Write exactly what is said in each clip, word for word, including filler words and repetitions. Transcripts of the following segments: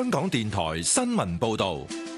香港電台新聞報道。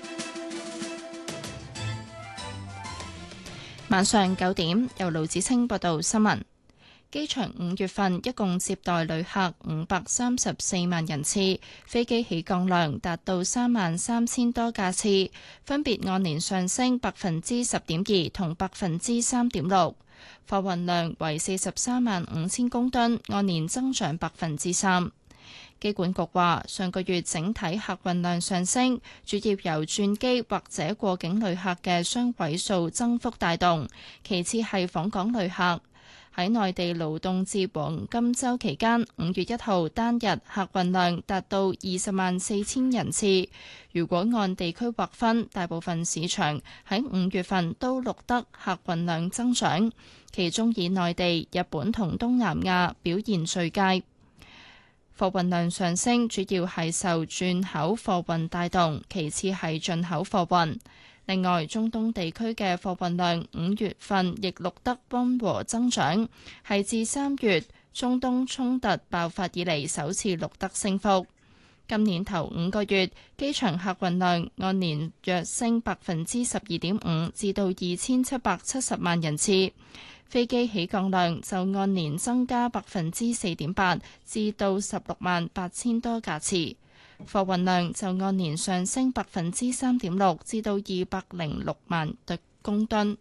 晚上九點，由盧子清報道新聞。機場五月份一共接待旅客五百三十四萬人次，飛機起降量達到三萬三千多架次，分別按年上升百分之十點二同百分之三點六。貨運量為四十三萬五千公噸，按年增長百分之三。機管局話，上個月整體客運量上升，主要由轉機或者過境旅客嘅雙位數增幅帶動，其次係訪港旅客。喺內地勞動節黃金週期間，五月一號單日客運量達到二十萬四千人次。如果按地區劃分，大部分市場喺五月份都錄得客運量增長，其中以內地、日本同東南亞表現最佳。貨運量上升主要係受轉口貨運帶動，其次係進口貨運。另外，中東地區嘅貨運量五月份亦錄得溫和增長，係自三月中東衝突爆發以嚟首次錄得升幅。今年頭五個月，機場客運量按年躍升百分之十二點五，至到二千七百七十萬人次。飛機起降量就按年增加百分之四點八，至到十六萬八千多架次。貨運量就按年上升百分之三點六，至到二百零六萬公噸。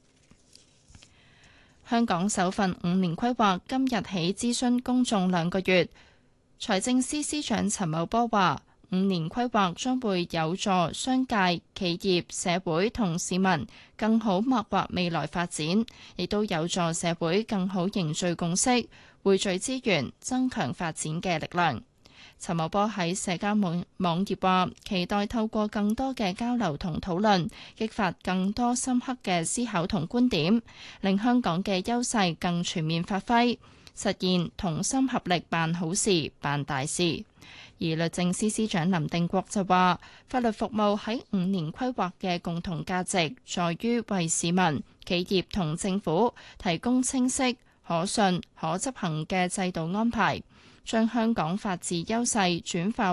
香港首份五年規劃今日起諮詢公眾兩個月。財政司司長陳茂波話，五年規劃將會有助商界、企業、社會同市民更好擘劃未來發展，亦都有助社會更好凝聚共識，匯聚資源，增強發展嘅力量。陳茂波喺社交網網頁話，期待透過更多嘅交流同討論，激發更多深刻嘅思考同觀點，令香港嘅優勢更全面發揮，實現同心合力辦好事、辦大事。而律政司司長林定國就話，法律服務喺五年規劃嘅共同價值，在於為市民、企業同政府提供清晰、可信、可執行嘅制度安排，將香港法治優勢轉化